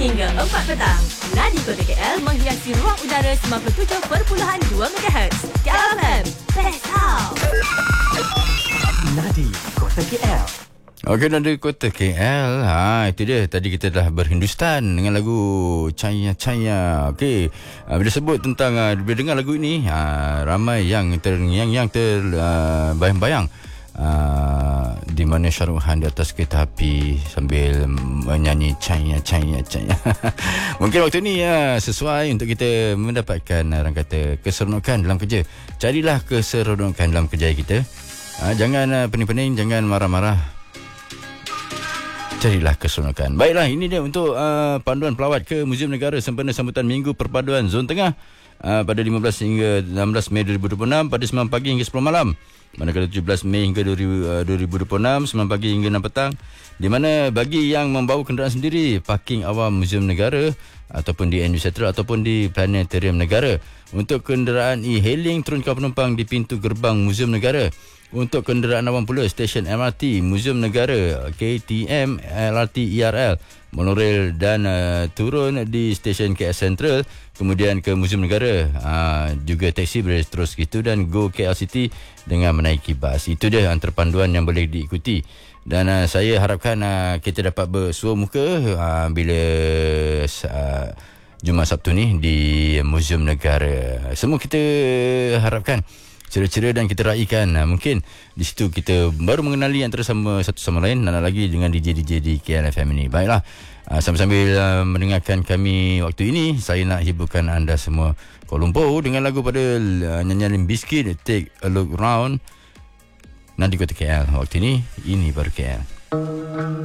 hingga 4 petang. Nadi Kota KL menghiasi ruang udara 97.2 MHz. KLFM, best sound. Nadi Kota KL. Okey, Nadi Kota KL. Itu dia. Tadi kita dah berhindustan dengan lagu Chaya Chaya. Okey. Bila sebut tentang bila dengar lagu ini, ramai yang terbayang-bayang. Di mana Shah Rukh Khan di atas kereta api sambil menyanyi Chaya Chaya Chaya. Mungkin waktu ni sesuai untuk kita mendapatkan orang kata keseronokan dalam kerja. Carilah keseronokan dalam kerja kita. Jangan pening-pening, jangan marah-marah. Carilah keseronokan. Baiklah, ini dia untuk panduan pelawat ke Muzium Negara sempena sambutan Minggu Perpaduan Zon Tengah pada 15 hingga 16 Mei 2026 pada 9 pagi hingga 10 malam. Manakala 17 Mei hingga 2026 9 pagi hingga 6 petang. Di mana bagi yang membawa kenderaan sendiri, parking awam Muzium Negara ataupun di NU Central ataupun di Planetarium Negara. Untuk kenderaan e-hailing, turunkan penumpang di pintu gerbang Muzium Negara. Untuk kenderaan awam pula, stesen MRT, Muzium Negara, KTM, LRT, ERL, monorail dan turun di stesen KL Central, kemudian ke Muzium Negara. Juga teksi boleh terus gitu dan go KL City dengan menaiki bas. Itu dia antara panduan yang boleh diikuti. Dan saya harapkan kita dapat bersua muka bila Jumaat Sabtu ni di Muzium Negara. Semua kita harapkan ceria-ceria dan kita raikan. Mungkin di situ kita baru mengenali antara satu sama lain, nak lagi dengan DJ-DJ di KLFM ini. Baiklah, sambil mendengarkan kami waktu ini, saya nak hiburkan anda semua Kuala Lumpur dengan lagu pada nyanyian Limp Bizkit, Take a Look Round. Nanti Kota KL. Waktu ini baru KL.